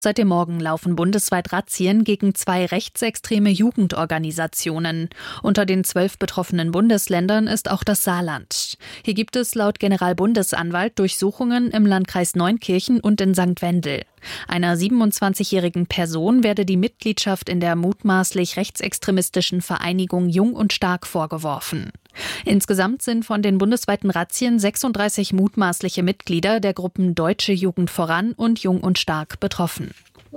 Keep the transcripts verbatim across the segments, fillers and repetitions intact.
Seit dem Morgen laufen bundesweit Razzien gegen zwei rechtsextreme Jugendorganisationen. Unter den zwölf betroffenen Bundesländern ist auch das Saarland. Hier gibt es laut Generalbundesanwalt Durchsuchungen im Landkreis Neunkirchen und in Sankt Wendel. Einer siebenundzwanzigjährigen Person werde die Mitgliedschaft in der mutmaßlich rechtsextremistischen Vereinigung Jung und Stark vorgeworfen. Insgesamt sind von den bundesweiten Razzien sechsunddreißig mutmaßliche Mitglieder der Gruppen Deutsche Jugend voran und Jung und Stark betroffen.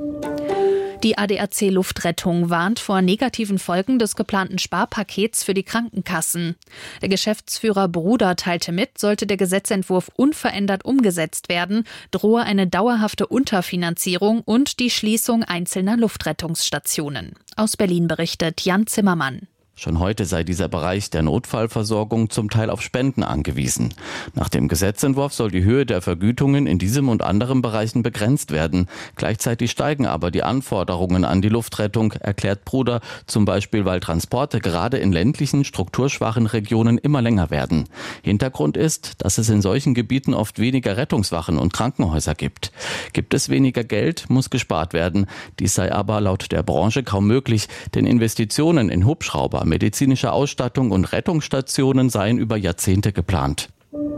Die A D A C Luftrettung warnt vor negativen Folgen des geplanten Sparpakets für die Krankenkassen. Der Geschäftsführer Bruder teilte mit, sollte der Gesetzentwurf unverändert umgesetzt werden, drohe eine dauerhafte Unterfinanzierung und die Schließung einzelner Luftrettungsstationen. Aus Berlin berichtet Jan Zimmermann. Schon heute sei dieser Bereich der Notfallversorgung zum Teil auf Spenden angewiesen. Nach dem Gesetzentwurf soll die Höhe der Vergütungen in diesem und anderen Bereichen begrenzt werden. Gleichzeitig steigen aber die Anforderungen an die Luftrettung, erklärt Bruder, zum Beispiel weil Transporte gerade in ländlichen, strukturschwachen Regionen immer länger werden. Hintergrund ist, dass es in solchen Gebieten oft weniger Rettungswachen und Krankenhäuser gibt. Gibt es weniger Geld, muss gespart werden. Dies sei aber laut der Branche kaum möglich, denn Investitionen in Hubschrauber, medizinische Ausstattung und Rettungsstationen seien über Jahrzehnte geplant.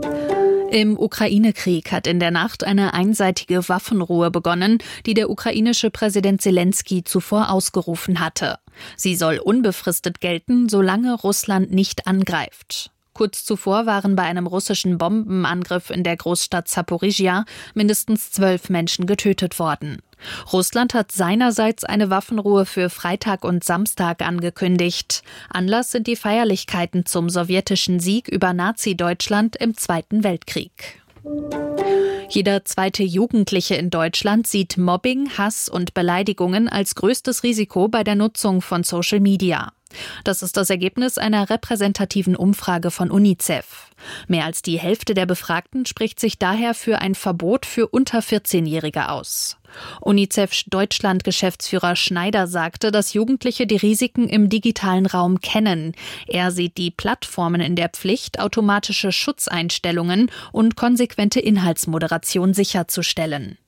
Im Ukraine-Krieg hat in der Nacht eine einseitige Waffenruhe begonnen, die der ukrainische Präsident Zelensky zuvor ausgerufen hatte. Sie soll unbefristet gelten, solange Russland nicht angreift. Kurz zuvor waren bei einem russischen Bombenangriff in der Großstadt Zaporizhia mindestens zwölf Menschen getötet worden. Russland hat seinerseits eine Waffenruhe für Freitag und Samstag angekündigt. Anlass sind die Feierlichkeiten zum sowjetischen Sieg über Nazi-Deutschland im Zweiten Weltkrieg. Jeder zweite Jugendliche in Deutschland sieht Mobbing, Hass und Beleidigungen als größtes Risiko bei der Nutzung von Social Media. Das ist das Ergebnis einer repräsentativen Umfrage von UNICEF. Mehr als die Hälfte der Befragten spricht sich daher für ein Verbot für unter vierzehnjährige aus. UNICEF-Deutschland-Geschäftsführer Schneider sagte, dass Jugendliche die Risiken im digitalen Raum kennen. Er sieht die Plattformen in der Pflicht, automatische Schutzeinstellungen und konsequente Inhaltsmoderation sicherzustellen.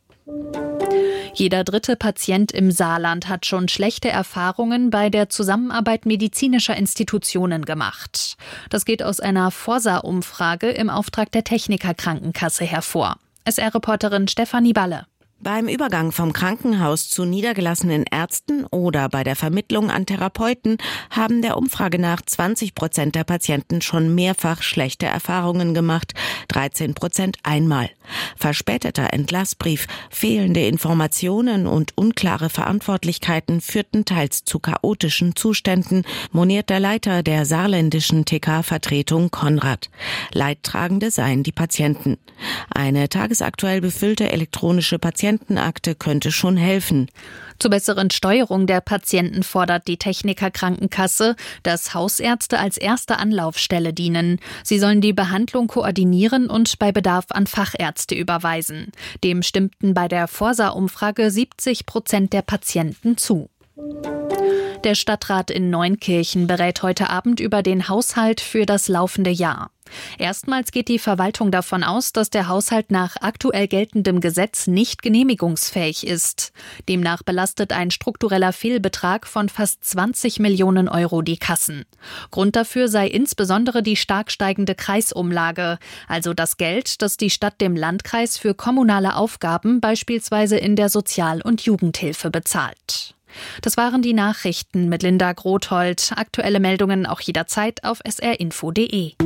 Jeder dritte Patient im Saarland hat schon schlechte Erfahrungen bei der Zusammenarbeit medizinischer Institutionen gemacht. Das geht aus einer Forsa-Umfrage im Auftrag der Techniker Krankenkasse hervor. S R-Reporterin Stefanie Balle. Beim Übergang vom Krankenhaus zu niedergelassenen Ärzten oder bei der Vermittlung an Therapeuten haben der Umfrage nach zwanzig Prozent der Patienten schon mehrfach schlechte Erfahrungen gemacht, dreizehn Prozent einmal. Verspäteter Entlassbrief, fehlende Informationen und unklare Verantwortlichkeiten führten teils zu chaotischen Zuständen, moniert der Leiter der saarländischen T K-Vertretung Konrad. Leidtragende seien die Patienten. Eine tagesaktuell befüllte elektronische Patientenakte könnte schon helfen. Zur besseren Steuerung der Patienten fordert die Techniker Krankenkasse, dass Hausärzte als erste Anlaufstelle dienen. Sie sollen die Behandlung koordinieren und bei Bedarf an Fachärzte überweisen. Dem stimmten bei der Forsa-Umfrage siebzig Prozent der Patienten zu. Der Stadtrat in Neunkirchen berät heute Abend über den Haushalt für das laufende Jahr. Erstmals geht die Verwaltung davon aus, dass der Haushalt nach aktuell geltendem Gesetz nicht genehmigungsfähig ist. Demnach belastet ein struktureller Fehlbetrag von fast zwanzig Millionen Euro die Kassen. Grund dafür sei insbesondere die stark steigende Kreisumlage, also das Geld, das die Stadt dem Landkreis für kommunale Aufgaben, beispielsweise in der Sozial- und Jugendhilfe, bezahlt. Das waren die Nachrichten mit Linda Grothold. Aktuelle Meldungen auch jederzeit auf s r info punkt d e.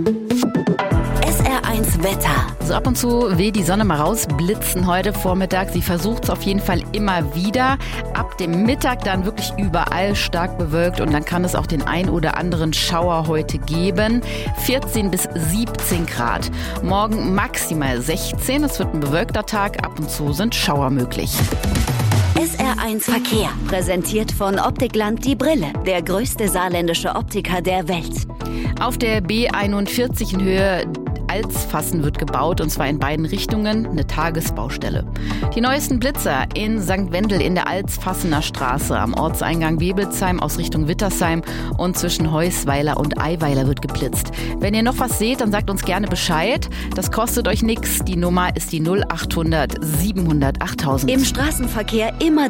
S R eins Wetter. So ab und zu will die Sonne mal rausblitzen heute Vormittag. Sie versucht es auf jeden Fall immer wieder. Ab dem Mittag dann wirklich überall stark bewölkt und dann kann es auch den ein oder anderen Schauer heute geben. vierzehn bis siebzehn Grad. Morgen maximal sechzehn. Es wird ein bewölkter Tag. Ab und zu sind Schauer möglich. S R eins Verkehr. Präsentiert von Optikland die Brille. Der größte saarländische Optiker der Welt. Auf der B einundvierzig in Höhe Alsfassen wird gebaut, und zwar in beiden Richtungen, eine Tagesbaustelle. Die neuesten Blitzer in Sankt Wendel in der Alsfassener Straße, am Ortseingang Webelsheim aus Richtung Wittersheim und zwischen Heusweiler und Eiweiler wird geblitzt. Wenn ihr noch was seht, dann sagt uns gerne Bescheid. Das kostet euch nichts. Die Nummer ist die null achthundert siebenhundert achttausend. Im Straßenverkehr immer